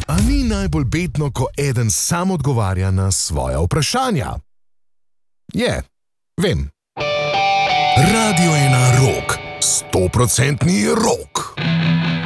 A ni najbolj betno, ko eden sam odgovarja na svoja vprašanja? Je, vem. Radio 1 Rock, 100% rock.